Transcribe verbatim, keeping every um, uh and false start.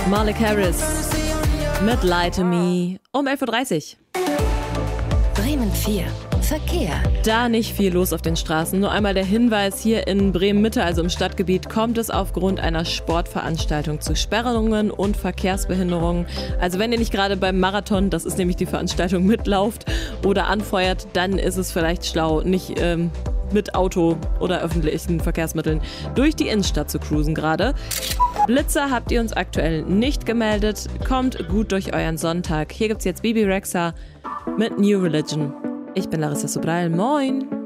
Malik Harris mit Lie to Me um elf Uhr dreißig. Bremen vier. Verkehr. Da nicht viel los auf den Straßen. Nur einmal der Hinweis, hier in Bremen-Mitte, also im Stadtgebiet, kommt es aufgrund einer Sportveranstaltung zu Sperrungen und Verkehrsbehinderungen. Also wenn ihr nicht gerade beim Marathon, das ist nämlich die Veranstaltung, mitlauft oder anfeuert, dann ist es vielleicht schlau, nicht ähm, mit Auto oder öffentlichen Verkehrsmitteln durch die Innenstadt zu cruisen gerade. Blitzer habt ihr uns aktuell nicht gemeldet. Kommt gut durch euren Sonntag. Hier gibt's jetzt Bibi Rexha mit New Religion. Ich bin Larissa Sobral. Moin!